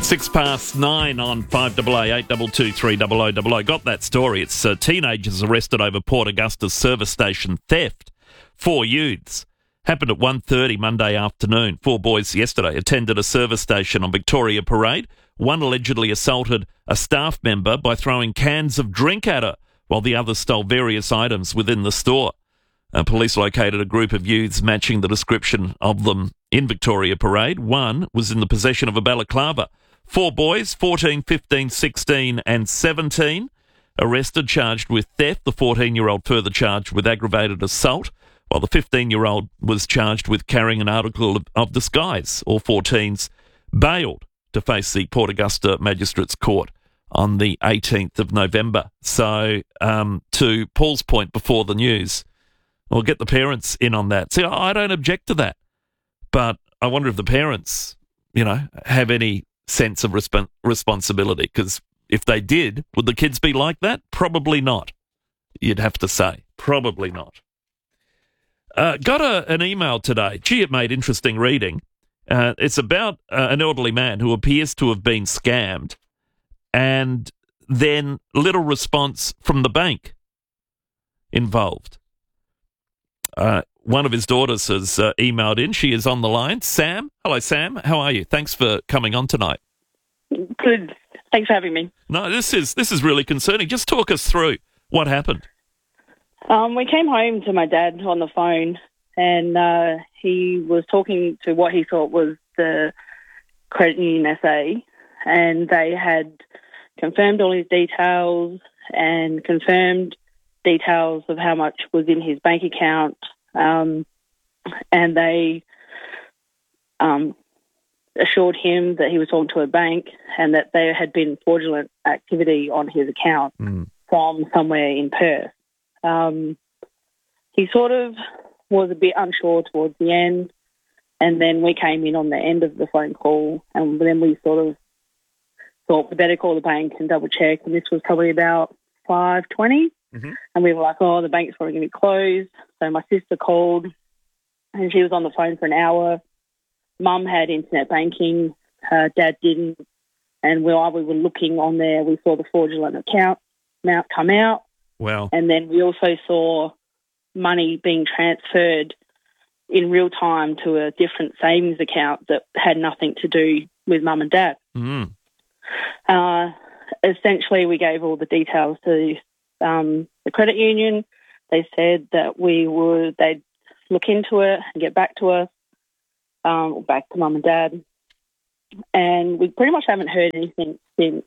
9 on 5AA 822 300 Got that story. It's teenagers arrested over Port Augusta's service station theft. 4 youths. Happened at 1:30 Monday afternoon. 4 boys yesterday attended a service station on Victoria Parade. One allegedly assaulted a staff member by throwing cans of drink at her, while the other stole various items within the store. Police located a group of youths matching the description of them in Victoria Parade. One was in the possession of a balaclava. 4 boys, 14, 15, 16 and 17, arrested, charged with theft. The 14-year-old further charged with aggravated assault, while the 15-year-old was charged with carrying an article of disguise. All 14s bailed to face the Port Augusta Magistrates Court on the 18th of November. So, to Paul's point before the news, we'll get the parents in on that. See, I don't object to that, but I wonder if the parents, have any sense of responsibility, because if they did, would the kids be like that? Probably not, you'd have to say. Probably not. Got an email today. Gee, it made interesting reading. It's about an elderly man who appears to have been scammed, and then little response from the bank involved. One of his daughters has emailed in. She is on the line. Sam. Hello, Sam. How are you? Thanks for coming on tonight. Good. Thanks for having me. No, this is really concerning. Just talk us through what happened. We came home to my dad on the phone, and he was talking to what he thought was the credit union SA, and they had confirmed all his details and confirmed details of how much was in his bank account, and they assured him that he was talking to a bank and that there had been fraudulent activity on his account from somewhere in Perth. He sort of was a bit unsure towards the end, and then we came in on the end of the phone call, and then we sort of thought we better call the bank and double check, and this was probably about 5:20. And we were like, the bank's probably going to be closed. So my sister called, and she was on the phone for an hour. Mum had internet banking, Dad didn't. And while we were looking on there, we saw the fraudulent account amount come out. Wow. And then we also saw money being transferred in real time to a different savings account that had nothing to do with Mum and Dad. Essentially, we gave all the details to the credit union. They said that they'd look into it and get back to us, back to Mum and Dad. And we pretty much haven't heard anything since.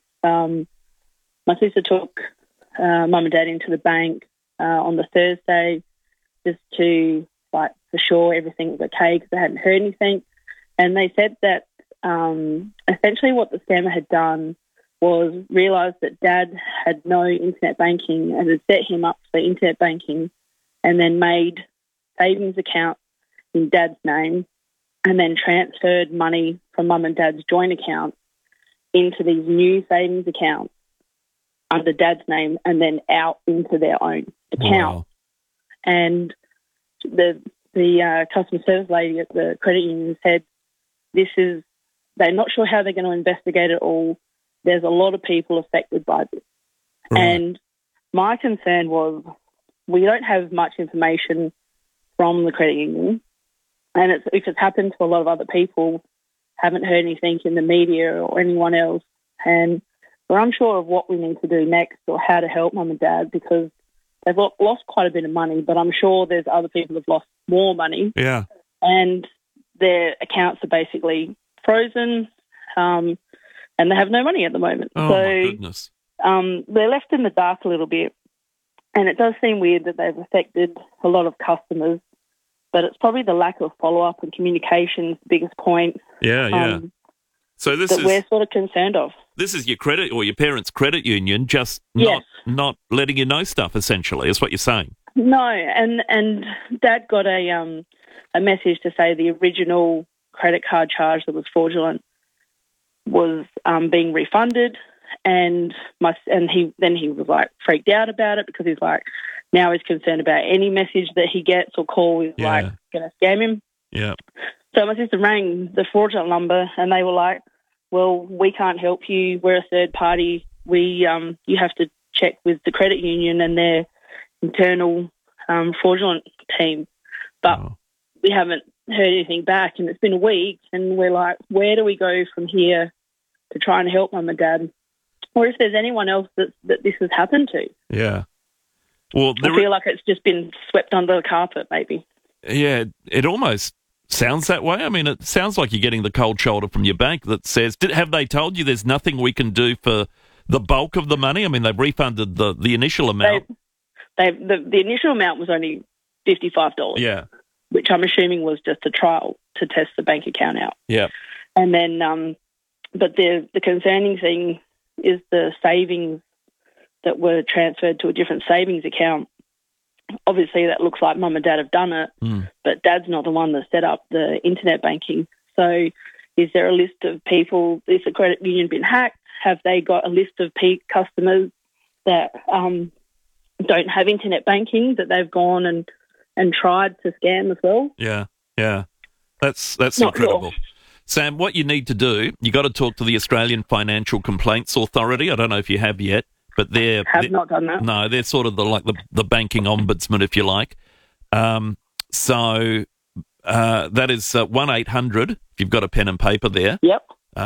My sister took Mum and Dad into the bank on the Thursday just to, for sure everything was okay, because they hadn't heard anything. And they said that essentially what the scammer had done was realised that Dad had no internet banking and had set him up for internet banking, and then made savings account in Dad's name, and then transferred money from Mum and Dad's joint account into these new savings accounts under Dad's name, and then out into their own account. Wow. And the customer service lady at the credit union said they're not sure how they're going to investigate it all. There's a lot of people affected by this. Right. And my concern was we don't have much information from the credit union, and if it's happened to a lot of other people, haven't heard anything in the media or anyone else, and we're unsure of what we need to do next or how to help Mum and Dad, because they've lost quite a bit of money, but I'm sure there's other people who've lost more money. Yeah. And their accounts are basically frozen, and they have no money at the moment. Oh, my goodness. They're left in the dark a little bit, and it does seem weird that they've affected a lot of customers, but it's probably the lack of follow-up and communication is the biggest point. Yeah. So we're sort of concerned of. This is your credit or your parents' credit union just not letting you know stuff, essentially, is what you're saying. No, and Dad got a message to say the original credit card charge that was fraudulent was being refunded, and he was freaked out about it, because he's now he's concerned about any message that he gets or call is going to scam him. Yeah. So my sister rang the fraudulent number, and they were like, well, we can't help you. We're a third party. You have to check with the credit union and their internal fraudulent team. But we haven't heard anything back, and it's been a week, and we're like, where do we go from here to try and help Mum and Dad? Or if there's anyone else that this has happened to. Yeah. Well, I feel like it's just been swept under the carpet, maybe. Yeah, it almost sounds that way. I mean, it sounds like you're getting the cold shoulder from your bank that says, have they told you there's nothing we can do for the bulk of the money? I mean, they've refunded the initial amount. The initial amount was only $55. Yeah. Which I'm assuming was just a trial to test the bank account out. Yeah. And then, but the concerning thing is the savings that were transferred to a different savings account. Obviously, that looks like Mum and Dad have done it, but Dad's not the one that set up the internet banking. So is there a list of people, is the credit union been hacked? Have they got a list of customers that don't have internet banking that they've gone and tried to scam as well? Yeah. That's Not incredible. sure. Sam, what you need to do, you got to talk to the Australian Financial Complaints Authority. I don't know if you have yet, but they're not done that. No, they're sort of the banking ombudsman, if you like. So that is 1-800, if you've got a pen and paper there. Yep.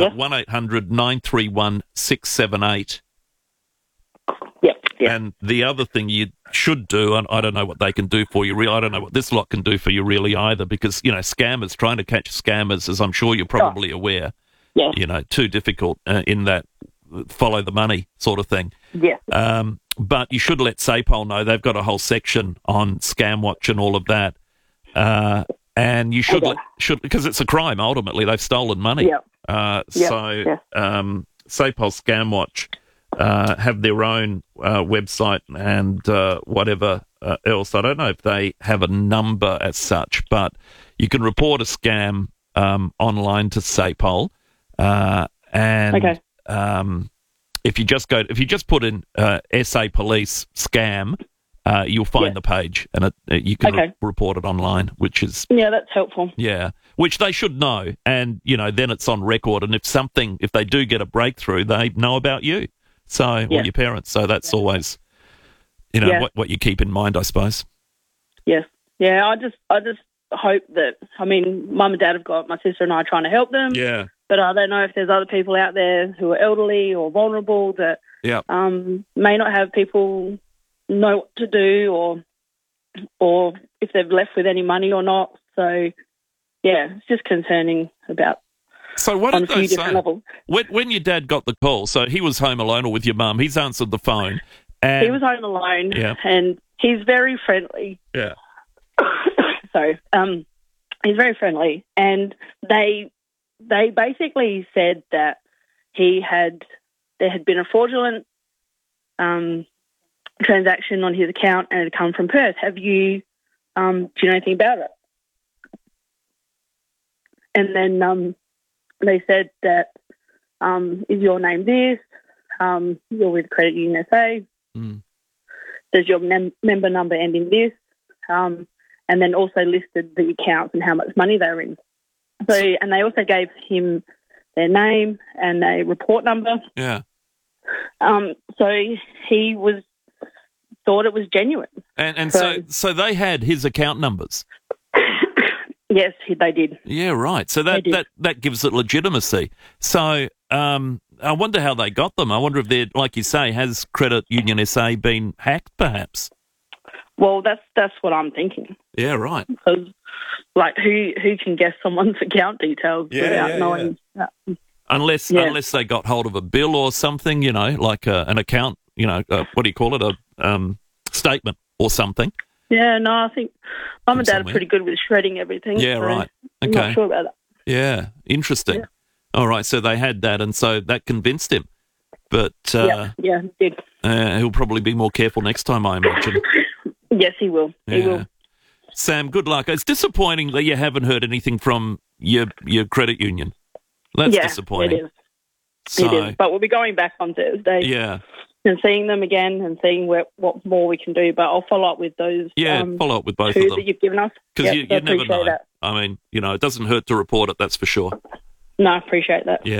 1-800-931-678. Yep. And the other thing you should do, and I don't know what they can do for you, I don't know what this lot can do for you really either, because, scammers, trying to catch scammers, as I'm sure you're probably aware, too difficult in that follow the money sort of thing. Yeah. But you should let SAPOL know. They've got a whole section on Scam Watch and all of that. And you should, because it's a crime, ultimately. They've stolen money. Yep. SAPOL Scam Watch have their own website and whatever else. I don't know if they have a number as such, but you can report a scam online to SAPOL. If you just put in SA Police scam, you'll find the page, and you can report it online, which is that's helpful. Yeah, which they should know, and then it's on record. And if they do get a breakthrough, they know about you, or your parents. So that's always what you keep in mind, I suppose. Yes, I just hope that Mum and Dad have got my sister and I trying to help them. Yeah. But I don't know if there's other people out there who are elderly or vulnerable that may not have people know what to do or if they've left with any money or not. So, it's just concerning about So what did they say? Levels. When your dad got the call, so he was home alone or with your mum, he's answered the phone. And he was home alone and he's very friendly. Yeah. So, he's very friendly, and they basically said that there had been a fraudulent transaction on his account and it had come from Perth. Do you know anything about it? And then they said that, is your name this? You're with Credit Union SA. Does your member number end in this? And then also listed the accounts and how much money they were in. So, and they also gave him their name and a report number. Yeah. So he thought it was genuine. And so they had his account numbers. Yes, they did. Yeah, right. So that gives it legitimacy. So I wonder how they got them. I wonder if they're, like you say, has Credit Union SA been hacked, perhaps? Well, that's what I'm thinking. Yeah, right. Because, who can guess someone's account details without knowing? Unless they got hold of a bill or something, like an account, what do you call it, a statement or something. Yeah, no, I think Mum and Dad are pretty good with shredding everything. Yeah, right. Okay. I'm not sure about that. Yeah, interesting. Yeah. All right, so they had that, and so that convinced him. But it did. He'll probably be more careful next time, I imagine. Yes, he will. Yeah. He will. Sam, good luck. It's disappointing that you haven't heard anything from your credit union. That's disappointing. It is. But we'll be going back on Thursday. Yeah. And seeing them again and seeing what more we can do. But I'll follow up with those. Yeah, follow up with both of them that you've given us. Because you never know. That. I mean, it doesn't hurt to report it, that's for sure. No, I appreciate that. Yeah.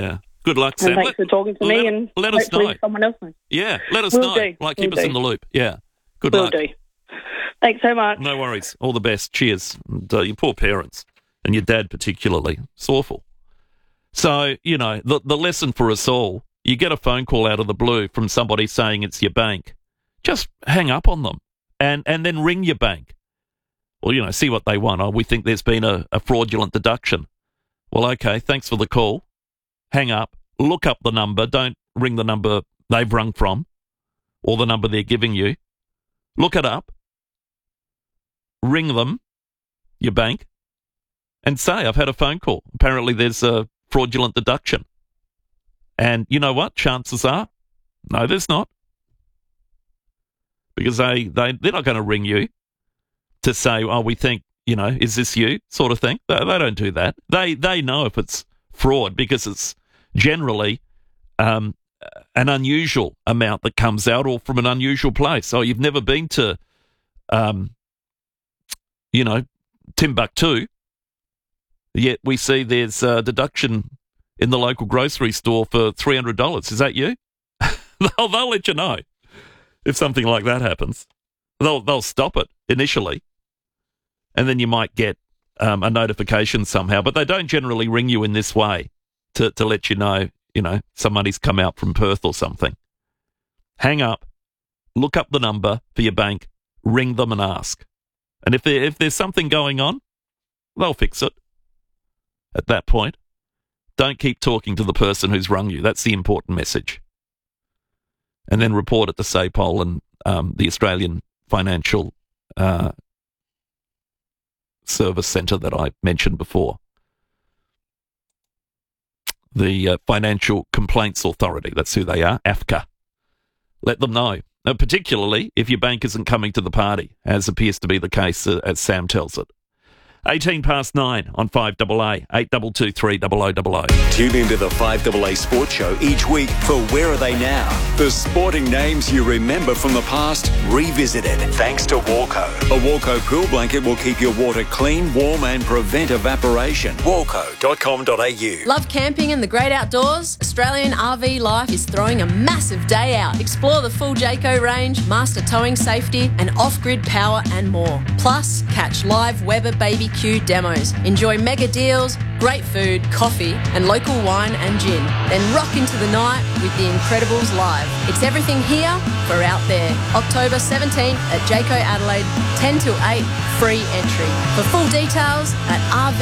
Good luck, And Sam. thanks for talking to me, and let us hopefully know. someone else knows. Yeah, let us Will know. do. Like, keep Will us do. in the loop. Yeah. Good Will luck. do. Thanks so much. No worries. All the best. Cheers. And, your poor parents, and your dad particularly. It's awful. So, you know, the lesson for us all, you get a phone call out of the blue from somebody saying it's your bank. Just hang up on them and then ring your bank. Well, you know, see what they want. Oh, we think there's been a fraudulent deduction. Well, okay, thanks for the call. Hang up. Look up the number. Don't ring the number they've rung from or the number they're giving you. Look it up. Ring them, your bank, and say, I've had a phone call. Apparently there's a fraudulent deduction. And you know what? Chances are, no, there's not. Because they're not going to ring you to say, oh, we think, you know, is this you, sort of thing. They don't do that. They know if it's fraud because it's generally an unusual amount that comes out or from an unusual place. So you've never been to, you know, Timbuktu, yet we see there's a deduction in the local grocery store for $300. Is that you? They'll let you know if something like that happens. They'll stop it initially, and then you might get a notification somehow. But they don't generally ring you in this way to let you know, some money's come out from Perth or something. Hang up, look up the number for your bank, ring them and ask. And if there's something going on, they'll fix it at that point. Don't keep talking to the person who's rung you. That's the important message. And then report it to SAPOL and the Australian Financial Service Centre that I mentioned before. The Financial Complaints Authority, that's who they are, AFCA. Let them know. Now, particularly if your bank isn't coming to the party, as appears to be the case as Sam tells it. 18 past 9 on 5AA, 822 30000. Tune into the 5AA Sports Show each week for Where Are They Now? The sporting names you remember from the past revisited. Thanks to Walco. A Walco pool blanket will keep your water clean, warm and prevent evaporation. Walco.com.au. Love camping and the great outdoors? Australian RV Life is throwing a massive day out. Explore the full Jayco range, master towing safety and off-grid power and more. Plus, catch live Weber BBQ demos. Enjoy mega deals, great food, coffee and local wine and gin. Then rock into the night with The Incredibles live. It's everything here for out there. October 17th at Jayco Adelaide, 10 till 8, free entry. For full details at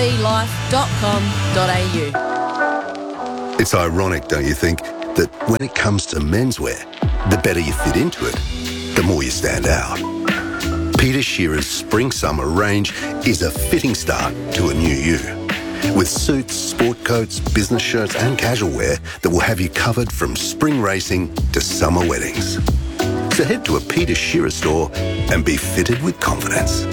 rvlife.com.au. It's ironic, don't you think, that when it comes to menswear, the better you fit into it, the more you stand out. Peter Shearer's Spring-Summer range is a fitting start to a new you. With suits, sport coats, business shirts and casual wear that will have you covered from spring racing to summer weddings. So head to a Peter Shearer store and be fitted with confidence.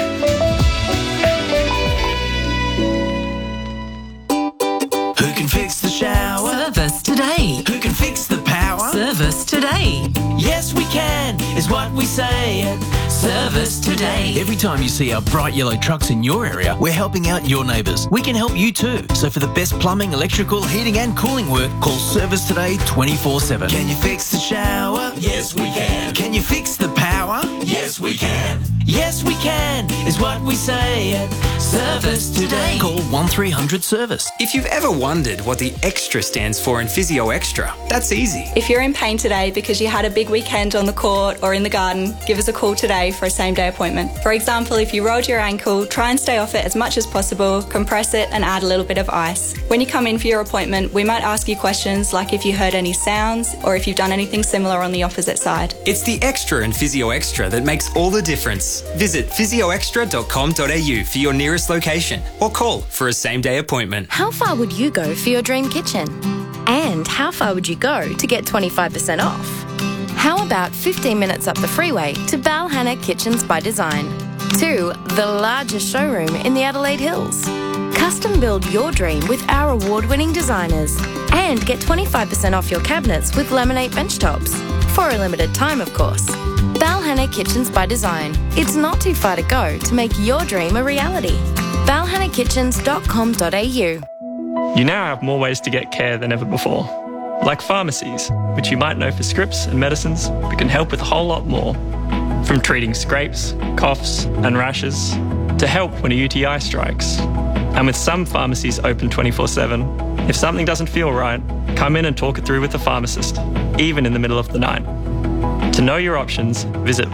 Who can fix the shower? Service today. Who can fix the power? Service today. Yes, we can, is what we say at Service Today. Every time you see our bright yellow trucks in your area, we're helping out your neighbours. We can help you too. So for the best plumbing, electrical, heating and cooling work, call Service Today 24/7. Can you fix the shower? Yes, we can. Can you fix the power? Yes, we can. Yes, we can, is what we say at Service Today. Call 1300 Service. If you've ever wondered what the extra stands for in Physio Extra, that's easy. If you're in pain today because you had a big weekend on the court or in the garden, give us a call today for a same-day appointment. For example, if you rolled your ankle, try and stay off it as much as possible, compress it and add a little bit of ice. When you come in for your appointment, we might ask you questions like if you heard any sounds or if you've done anything similar on the opposite side. It's the extra in Physio Extra that makes all the difference. Visit physioextra.com.au for your nearest location or call for a same-day appointment. How far would you go for your dream kitchen? And how far would you go to get 25% off? How about 15 minutes up the freeway to Balhanna Kitchens by Design? To the largest showroom in the Adelaide Hills. Custom build your dream with our award-winning designers. And get 25% off your cabinets with laminate bench tops. For a limited time, of course. Balhanna Kitchens by Design. It's not too far to go to make your dream a reality. balhannakitchens.com.au. You now have more ways to get care than ever before, like pharmacies, which you might know for scripts and medicines, but can help with a whole lot more. From treating scrapes, coughs and rashes, to help when a UTI strikes. And with some pharmacies open 24/7, if something doesn't feel right, come in and talk it through with the pharmacist, even in the middle of the night. To know your options, visit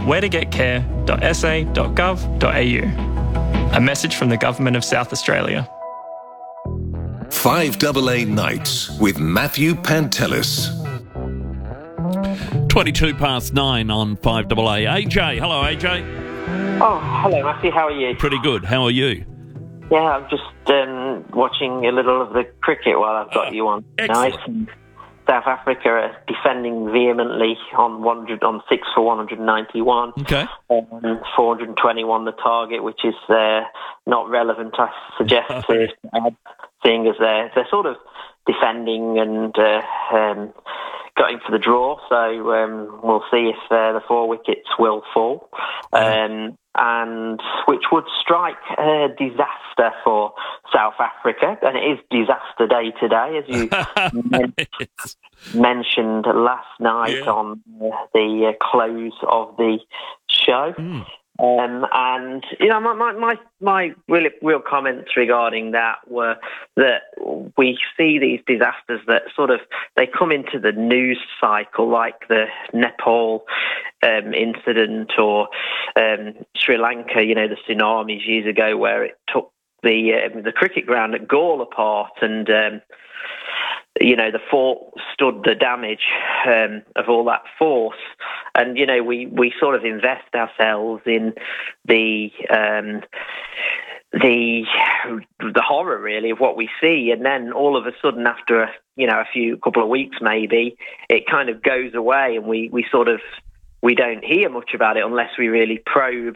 wheretogetcare.sa.gov.au. A message from the Government of South Australia. 5AA Nights with Matthew Pantelis. 9:22 on 5AA. AJ, hello AJ. Oh, hello Matthew, how are you? Pretty good, how are you? Yeah, I'm just watching a little of the cricket while I've got you on. Excellent. Nice. And South Africa are defending vehemently on 6 for 191. Okay. 421 the target, which is not relevant, I suggest, to add, seeing as they're sort of defending and going for the draw. So we'll see if the 4 wickets will fall. And which would strike a disaster for South Africa. And it is disaster day today, as you mentioned last night on the close of the show. And, you know, my real comments regarding that were that we see these disasters that sort of, they come into the news cycle, like the Nepal incident, or Sri Lanka, you know, the tsunamis years ago, where it took the cricket ground at Galle apart, and you know, the fort stood the damage of all that force. And, you know, we sort of invest ourselves in the horror, really, of what we see. And then all of a sudden, after, a couple of weeks, maybe, it kind of goes away, and we don't hear much about it unless we really probe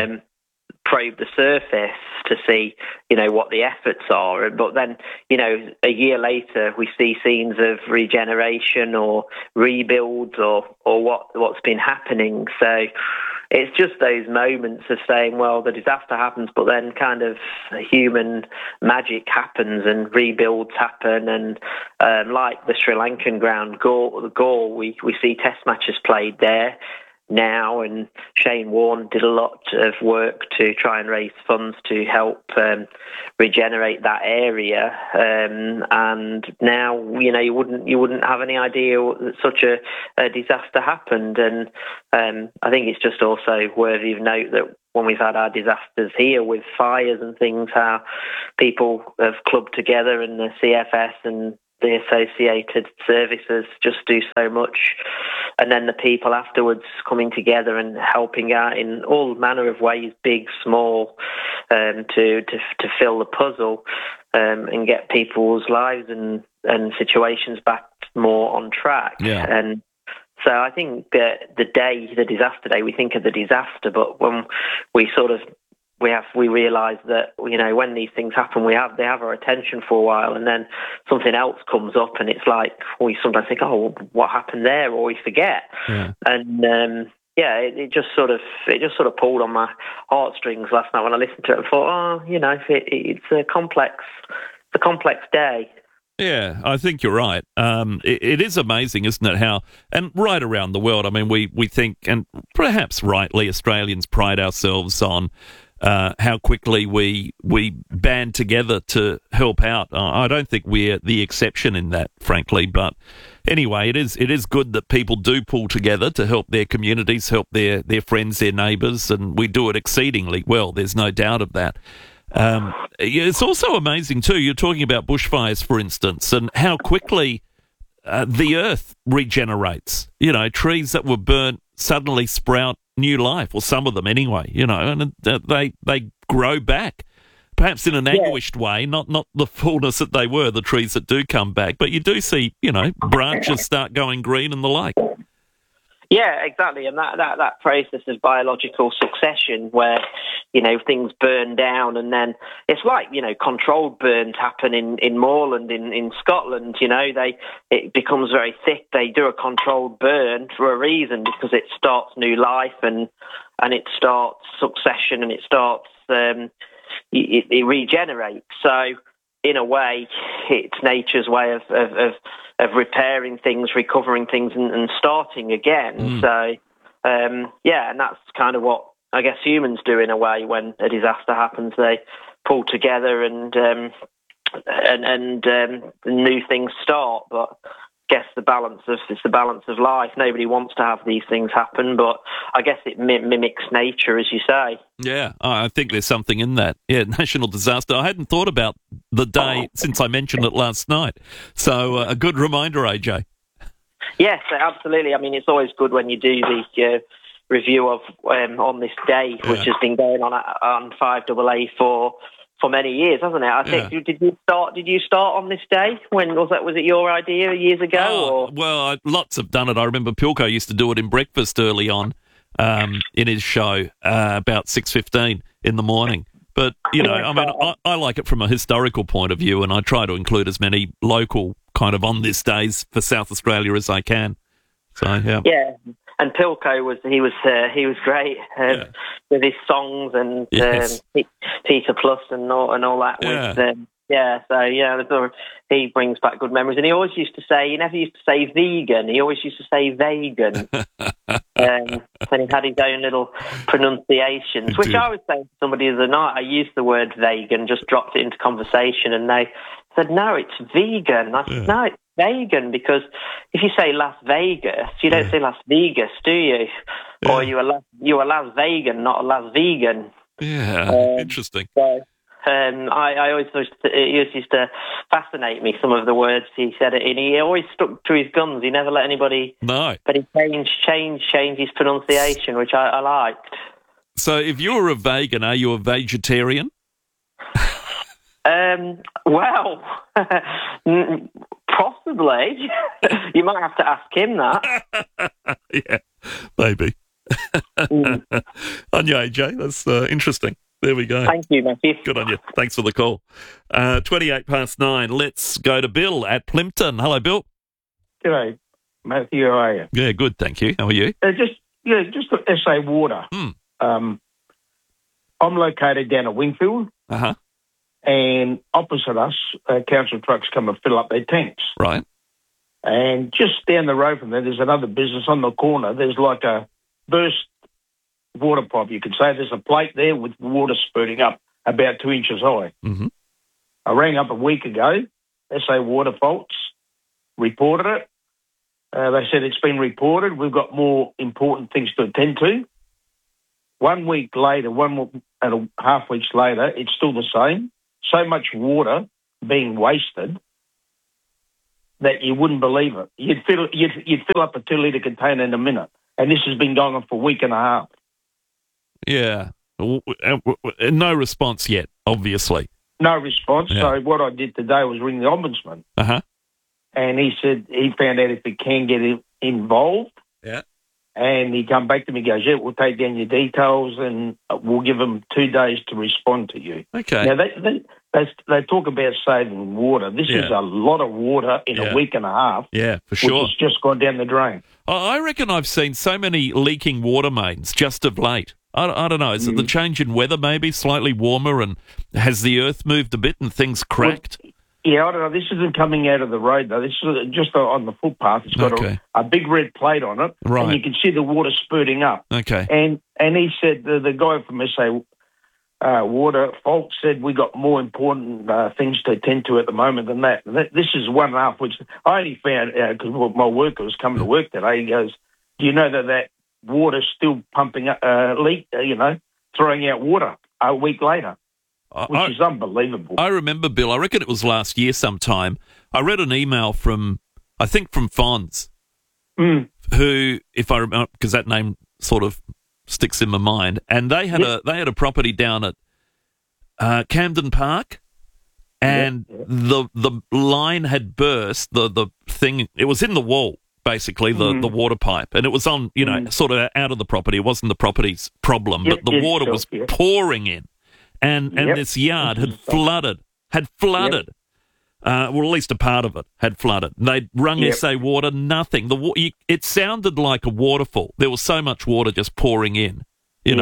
the surface to see, you know, what the efforts are. But then, you know, a year later, we see scenes of regeneration or rebuilds or what's been happening. So it's just those moments of saying, well, the disaster happens, but then kind of human magic happens and rebuilds happen. And like the Sri Lankan ground, Galle, we see test matches played there now, and Shane Warne did a lot of work to try and raise funds to help regenerate that area. And now, you know, you wouldn't have any idea that such a disaster happened. And I think it's just also worthy of note that when we've had our disasters here with fires and things, how people have clubbed together, and the CFS and the associated services just do so much, and then the people afterwards coming together and helping out in all manner of ways, big, small, to fill the puzzle and get people's lives and situations back more on track. Yeah. And so I think that the disaster day, we think of the disaster, but when we sort of we realise that, you know, when these things happen, they have our attention for a while, and then something else comes up, and it's like we sometimes think, oh, what happened there, or we forget. Yeah. And it just sort of pulled on my heartstrings last night when I listened to it and thought, oh, you know, it's a complex day. Yeah, I think you're right. It is amazing, isn't it, how, and right around the world, I mean, we think, and perhaps rightly, Australians pride ourselves on how quickly we band together to help out. I don't think we're the exception in that, frankly. But anyway, it is good that people do pull together to help their communities, help their friends, their neighbours, and we do it exceedingly well. There's no doubt of that. It's also amazing too. You're talking about bushfires, for instance, and how quickly the earth regenerates. You know, trees that were burnt suddenly sprout new life, or some of them anyway, you know, and they grow back, perhaps in an anguished way, not the fullness that they were, the trees that do come back, but you do see, you know, branches start going green and the like. Yeah, exactly, and that process of biological succession, where, you know, things burn down, and then it's like, you know, controlled burns happen in moorland in Scotland. You know, it becomes very thick. They do a controlled burn for a reason, because it starts new life and it starts succession, and it starts it regenerates. So in a way, it's nature's way of repairing things, recovering things, and starting again. So, and that's kind of what I guess humans do in a way when a disaster happens. They pull together and new things start. But I guess it's the balance of life. Nobody wants to have these things happen, but I guess it mimics nature, as you say. Yeah, I think there's something in that. Yeah, national disaster. I hadn't thought about the day since I mentioned it last night. So a good reminder, AJ. Yes, absolutely. I mean, it's always good when you do the review of On This Day, which has been going on 5AA for many years, hasn't it? I think. Did you start on this day? When was that? Was it your idea years ago? Well, lots have done it. I remember Pilko used to do it in breakfast early on in his show about 6:15 in the morning. But I like it from a historical point of view, and I try to include as many local kind of on this days for South Australia as I can. So yeah. And Pilko was great with his songs and Peter Plus and all that. He brings back good memories. And he always used to say, he never used to say vegan. He always used to say vegan. And he had his own little pronunciations, which I was saying to somebody the other night. I used the word vegan, just dropped it into conversation, and they said, no, it's vegan. I said, no, it's vegan, because if you say Las Vegas, you don't say Las Vegas, do you? Yeah. Or you are Las Vegan, not a Las Vegan. Yeah, interesting. So, I always thought it used to fascinate me, some of the words he said, and he always stuck to his guns. He never let anybody. No. But he changed his pronunciation, which I liked. So, if you were a vegan, are you a vegetarian? Well, possibly. You might have to ask him that. Yeah, maybe. On you, AJ. That's interesting. There we go. Thank you, Matthew. Good on you. Thanks for the call. 9:28. Let's go to Bill at Plympton. Hello, Bill. G'day, Matthew. How are you? Yeah, good, thank you. How are you? Just SA Water. I'm located down at Wingfield. Uh-huh. And opposite us, council trucks come and fill up their tanks. Right. And just down the road from there, there's another business on the corner. There's like a burst water pipe, you could say. There's a plate there with water spurting up about 2 inches high. Mm-hmm. I rang up a week ago, SA Water faults, reported it. They said it's been reported. We've got more important things to attend to. 1 week later, 1.5 weeks later, it's still the same. So much water being wasted that you wouldn't believe it. You'd fill up a 2-litre container in a minute, and this has been going on for a week and a half. Yeah, no response yet, obviously. No response. Yeah. So what I did today was ring the ombudsman, and he said he found out if he can get involved. Yeah. And he come back to me and goes, we'll take down your details and we'll give them 2 days to respond to you. Okay. Now, they talk about saving water. This is a lot of water in a week and a half. Yeah, for sure. Which has just gone down the drain. I reckon I've seen so many leaking water mains just of late. I don't know. Is it the change in weather maybe, slightly warmer, and has the earth moved a bit and things cracked? Well, yeah, I don't know. This isn't coming out of the road, though. This is just on the footpath. It's got a big red plate on it, and you can see the water spurting up. Okay. And he said, the guy from SA Water Fault said, we got more important things to attend to at the moment than that. This is 1.5 weeks. I only found out because my worker was coming to work today. He goes, do you know that water's still pumping up, throwing out water a week later? Which is unbelievable. I remember, Bill, I reckon it was last year sometime, I read an email from Fonz, who, if I remember, because that name sort of sticks in my mind, and they had a property down at Camden Park, and the line had burst, the thing, it was in the wall, basically, the water pipe, and it was on, sort of out of the property. It wasn't the property's problem, but the water was pouring in. And this yard had flooded. Well, at least a part of it had flooded. And they'd rung SA Water, nothing. It sounded like a waterfall. There was so much water just pouring in, you know.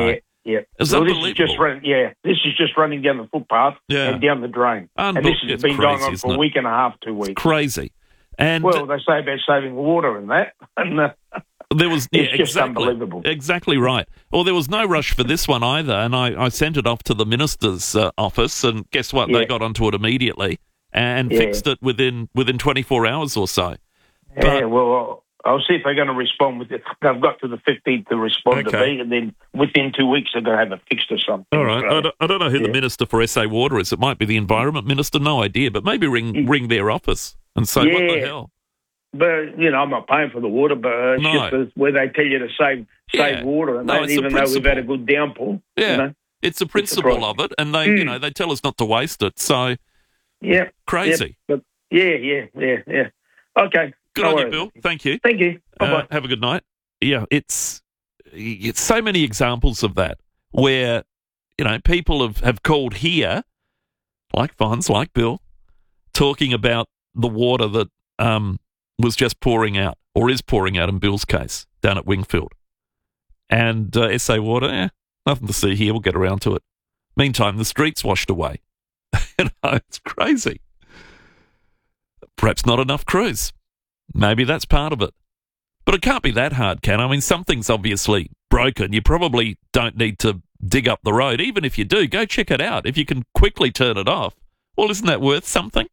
Yeah. It's This is unbelievable. this is just running down the footpath and down the drain. And this has It's been going crazy, on isn't for it? a week and a half, 2 weeks. Crazy. And well, they say about saving water and that. And there was it's just unbelievable. Exactly right. Well, there was no rush for this one either, and I sent it off to the minister's office, and guess what? They got onto it immediately and fixed it within 24 hours or so. Yeah, well, I'll see if they're going to respond with it. They've got to the 15th to respond to me, and then within 2 weeks they're going to have it fixed or something. All right. So, I don't know who the Minister for SA Water is. It might be the Environment Minister, no idea, but maybe ring their office and say, what the hell? But, I'm not paying for the water, but it's just where they tell you to save water, and even though we've had a good downpour. Yeah, it's the principle of it, and they they tell us not to waste it, so crazy. But yeah. Okay. Good on you, Bill. Thank you. Thank you. Bye-bye. Have a good night. Yeah, it's so many examples of that where, people have called here, like Vons, like Bill, talking about the water that was just pouring out, or is pouring out in Bill's case, down at Wingfield. And SA Water, nothing to see here, we'll get around to it. Meantime, the street's washed away. It's crazy. Perhaps not enough crews. Maybe that's part of it. But it can't be that hard, can it? I mean, something's obviously broken. You probably don't need to dig up the road. Even if you do, go check it out. If you can quickly turn it off, well, isn't that worth something?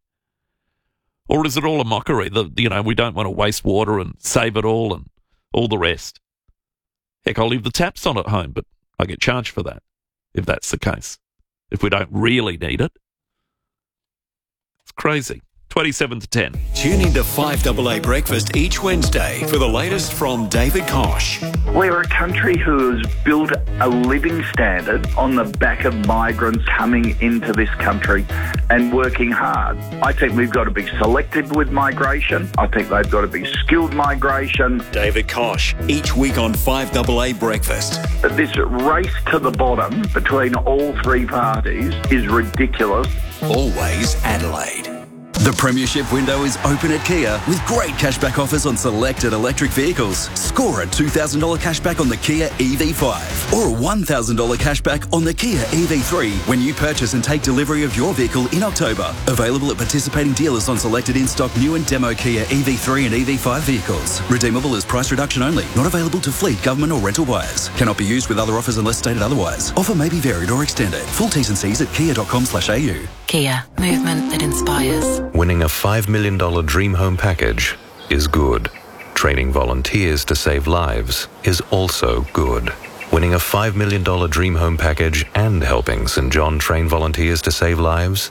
Or is it all a mockery that, we don't want to waste water and save it all and all the rest? Heck, I'll leave the taps on at home, but I get charged for that, if that's the case. If we don't really need it. It's crazy. 27 to 10. Tune in to 5AA Breakfast each Wednesday for the latest from David Kosh. We're a country who has built a living standard on the back of migrants coming into this country and working hard. I think we've got to be selective with migration. I think they've got to be skilled migration. David Kosh, each week on 5AA Breakfast. This race to the bottom between all three parties is ridiculous. Always Adelaide. The Premiership window is open at Kia with great cashback offers on selected electric vehicles. Score a $2,000 cashback on the Kia EV5 or a $1,000 cashback on the Kia EV3 when you purchase and take delivery of your vehicle in October. Available at participating dealers on selected in-stock new and demo Kia EV3 and EV5 vehicles. Redeemable as price reduction only. Not available to fleet, government or rental buyers. Cannot be used with other offers unless stated otherwise. Offer may be varied or extended. Full T's and C's at kia.com/au. Kia, movement that inspires. Winning a $5 million dream home package is good. Training volunteers to save lives is also good. Winning a $5 million dream home package and helping St. John train volunteers to save lives?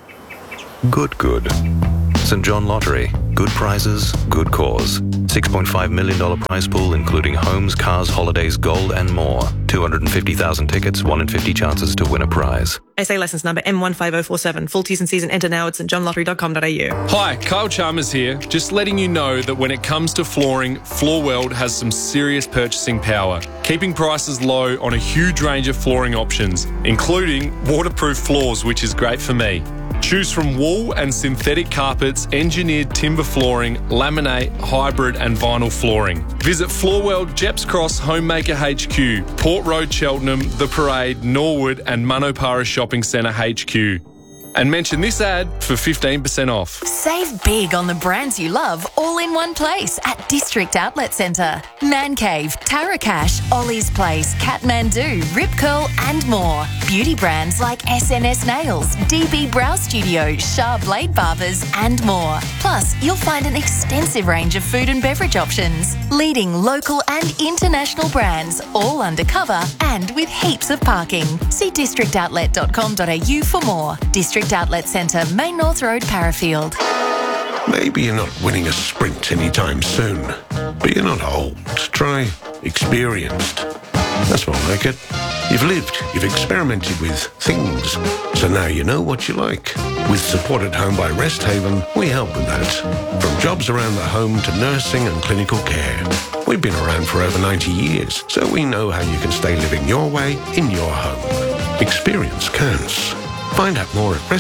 Good. St. John Lottery. Good prizes, good cause. $6.5 million prize pool including homes, cars, holidays, gold and more. 250,000 tickets, 1 in 50 chances to win a prize. SA licence number M15047. Full T's and C's and enter now at stjohnlottery.com.au. Hi, Kyle Chalmers here. Just letting you know that when it comes to flooring, Floorweld has some serious purchasing power, keeping prices low on a huge range of flooring options, including waterproof floors, which is great for me. Choose from wool and synthetic carpets, engineered timber flooring, laminate, hybrid and vinyl flooring. Visit Floorweld, Jeps Cross, Homemaker HQ, Port Road, Cheltenham, The Parade, Norwood and Manopara Shopping Centre HQ. And mention this ad for 15% off. Save big on the brands you love all in one place at District Outlet Centre. Man Cave, Tarakash, Ollie's Place, Kathmandu, Rip Curl and more. Beauty brands like SNS Nails, DB Brow Studio, Shah Blade Barbers and more. Plus, you'll find an extensive range of food and beverage options. Leading local and international brands, all undercover and with heaps of parking. See districtoutlet.com.au for more. District Outlet Centre, Main North Road, Parafield. Maybe you're not winning a sprint anytime soon, but you're not old. Try experienced. That's more like it. You've lived, you've experimented with things, so now you know what you like. With support at home by Rest Haven, we help with that. From jobs around the home to nursing and clinical care. We've been around for over 90 years, so we know how you can stay living your way in your home. Experience counts. Find out more at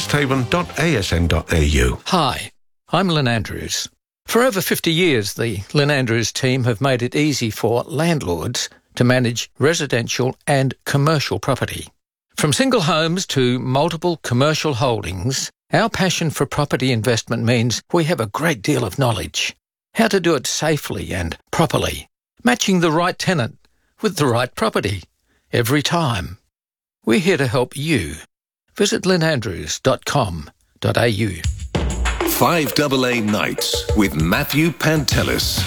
resthaven.asn.au. Hi, I'm Lynn Andrews. For over 50 years, the Lynn Andrews team have made it easy for landlords to manage residential and commercial property. From single homes to multiple commercial holdings, our passion for property investment means we have a great deal of knowledge. How to do it safely and properly, matching the right tenant with the right property every time. We're here to help you. Visit lynandrews.com.au. 5AA Nights with Matthew Pantelis.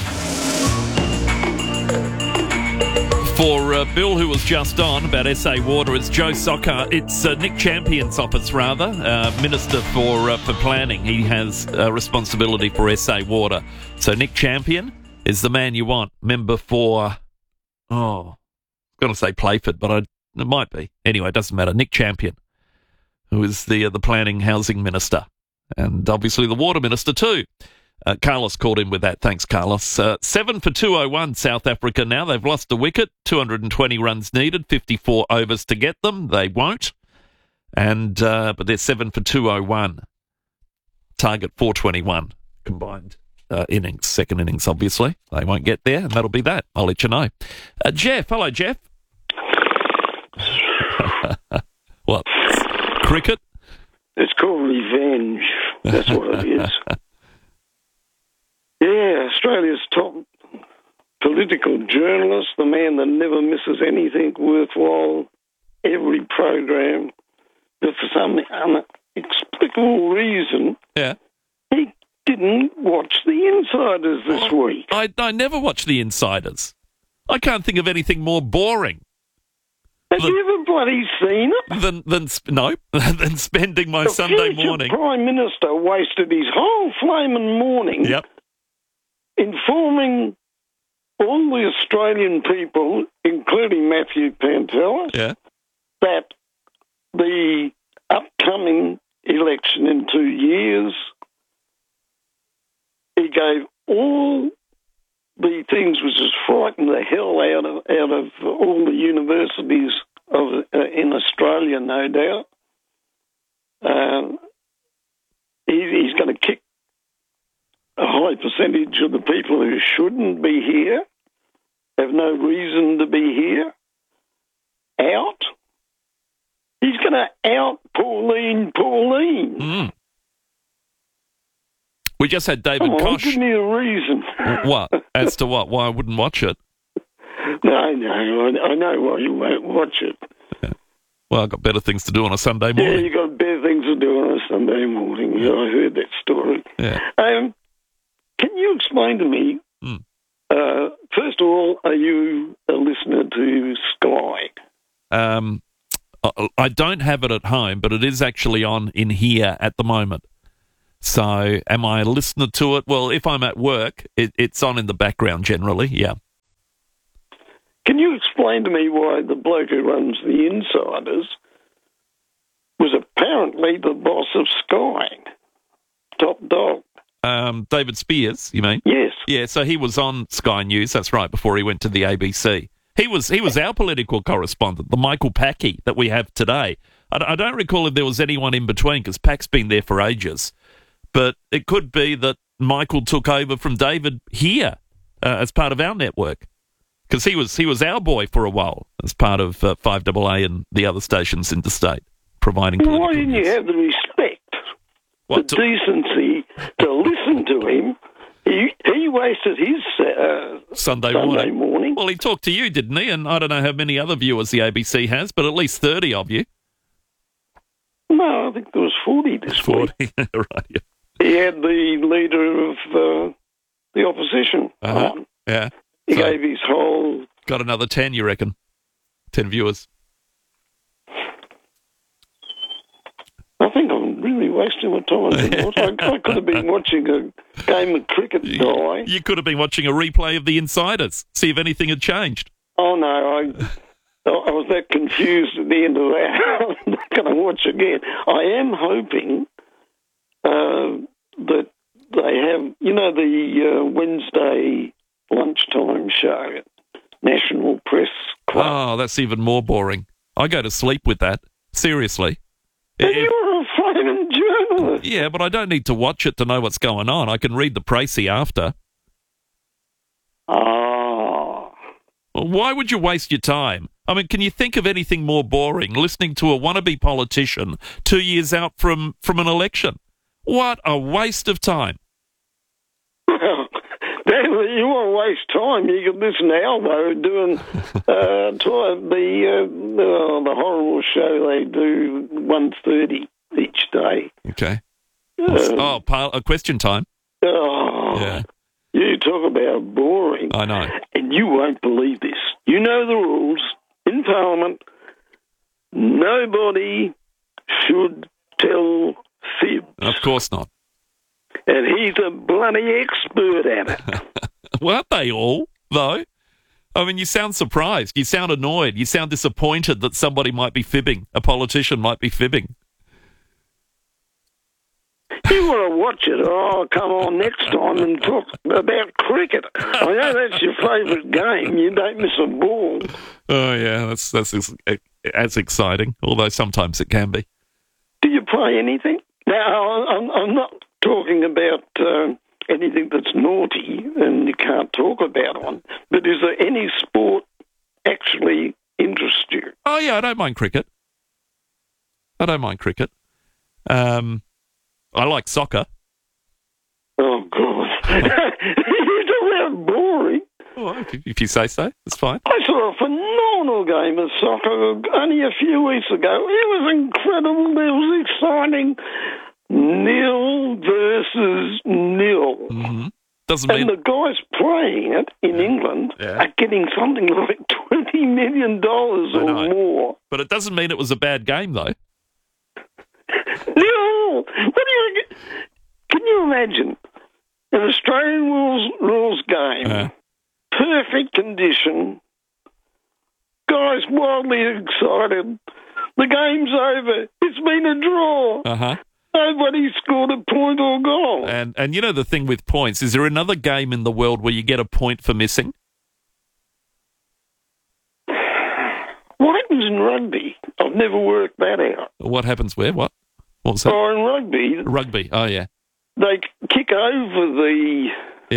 For Bill, who was just on about SA Water, it's Joe Socker. It's Nick Champion's office, rather, Minister for Planning. He has responsibility for SA Water. So Nick Champion is the man you want. Member for, I'm going to say Playford, but it might be. Anyway, it doesn't matter. Nick Champion, who is the Planning Housing Minister, and obviously the Water Minister too. Carlos called in with that. Thanks, Carlos. 7 for 201, South Africa now. They've lost a wicket, 220 runs needed, 54 overs to get them. They won't. And but they're 7 for 201. Target 421 combined innings, second innings, obviously. They won't get there, and that'll be that. I'll let you know. Jeff. Hello, Jeff. What? Cricket? It's called revenge. That's what it is. Yeah, Australia's top political journalist, the man that never misses anything worthwhile, every program, but for some inexplicable reason, he didn't watch The Insiders this week. I never watch The Insiders. I can't think of anything more boring. Have you ever bloody seen it? Than spending my Sunday morning. The Prime Minister wasted his whole flaming morning informing all the Australian people, including Matthew Pantelis, that the upcoming election in 2 years, he gave all the things which has frightened the hell out of all the universities in Australia, no doubt. He's going to kick a high percentage of the people who shouldn't be here, have no reason to be here, out. He's going to out Pauline. We just had David Koch. Give me a reason. What? As to what? Why I wouldn't watch it? No, I know why you won't watch it. Well, I've got better things to do on a Sunday morning. Yeah, you've got better things to do on a Sunday morning. Yeah, I heard that story. Yeah. Can you explain to me, first of all, are you a listener to Sky? I don't have it at home, but it is actually on in here at the moment. So am I a listener to it? Well, if I'm at work, it's on in the background generally, yeah. Can you explain to me why the bloke who runs The Insiders was apparently the boss of Sky, top dog? David Spears, you mean? Yes. Yeah, so he was on Sky News, that's right, before he went to the ABC. He was our political correspondent, the Michael Packy that we have today. I don't recall if there was anyone in between, because Pack's been there for ages. But it could be that Michael took over from David here as part of our network, because he was our boy for a while as part of 5AA and the other stations interstate, providing political Why didn't you have the respect, the decency to listen to him? He wasted his Sunday morning. Well, he talked to you, didn't he? And I don't know how many other viewers the ABC has, but at least 30 of you. No, I think there was 40 this week. 40, right, yeah. He had the leader of the opposition on. Yeah. He gave his whole... Got another 10, you reckon? 10 viewers. I think I'm really wasting my time. I could have been watching a game of cricket, Guy. You could have been watching a replay of The Insiders, see if anything had changed. Oh, no, I was that confused at the end of that. I'm not going to watch again. I am hoping that they have, the Wednesday lunchtime show at National Press Club. Oh, that's even more boring. I go to sleep with that. Seriously. But you're a flaming journalist. Yeah, but I don't need to watch it to know what's going on. I can read the précis after. Oh. Well, why would you waste your time? I mean, can you think of anything more boring, listening to a wannabe politician 2 years out from an election? What a waste of time. Well, you want to waste time, you could listen to Albo doing the horrible show they do 1:30 each day. Okay. A question time. Oh, yeah. You talk about boring. I know. And you won't believe this. You know the rules. In Parliament, nobody should tell fibs. Of course not. And he's a bloody expert at it. Weren't they all, though? I mean, you sound surprised. You sound annoyed. You sound disappointed that somebody might be fibbing. A politician might be fibbing. You want to watch it? Oh, come on next time and talk about cricket. I know that's your favourite game. You don't miss a ball. Oh, yeah, that's as exciting, although sometimes it can be. Do you play anything? Now, I'm not talking about anything that's naughty and you can't talk about one, but is there any sport actually interest you? Oh, yeah, I don't mind cricket. I like soccer. Oh, God. You talk about boring. Well, if you say so, that's fine. I saw a phenomenal game of soccer only a few weeks ago. It was incredible. It was exciting. 0 versus 0. Mm-hmm. The guys playing it in England are getting something like $20 million or more. But it doesn't mean it was a bad game, though. No! Can you imagine an Australian rules game, perfect condition, guys wildly excited, the game's over, it's been a draw. Uh-huh. Nobody scored a point or goal. And you know the thing with points, is there another game in the world where you get a point for missing? What happens in rugby? I've never worked that out. What happens where? What was that? Oh, in rugby. Rugby, oh yeah. They kick over the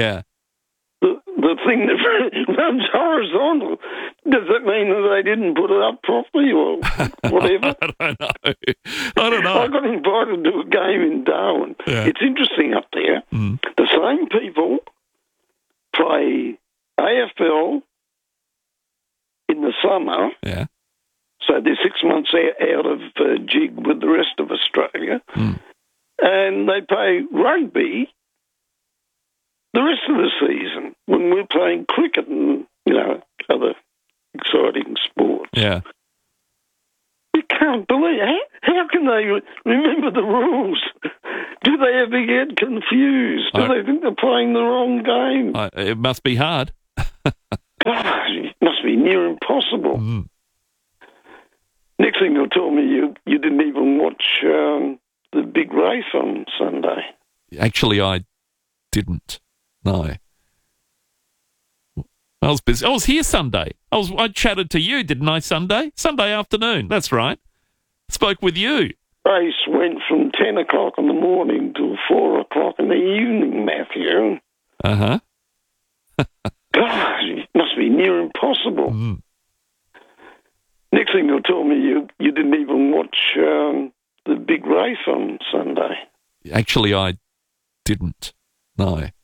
thing that runs horizontal. Does that mean that they didn't put it up properly or whatever? I don't know. I got invited to a game in Darwin. Yeah. It's interesting up there. Mm. The same people play AFL in the summer. Yeah. So they're 6 months out of jig with the rest of Australia. Mm. And they play rugby the rest of the season when we're playing cricket and, other exciting sports. Yeah. You can't believe it. How can they remember the rules? Do they ever get confused? Do they think they're playing the wrong game? It must be hard. It must be near impossible. Mm. Next thing you'll tell me you didn't even watch the big race on Sunday. Actually, I didn't. No. I was busy. I was here Sunday. I chatted to you, didn't I, Sunday? Sunday afternoon, that's right. Spoke with you. Race went from 10 o'clock in the morning till 4 o'clock in the evening, Matthew. Uh-huh. God, it must be near impossible. Mm. Next thing you'll tell me you didn't even watch the big race on Sunday. Actually, I didn't. No.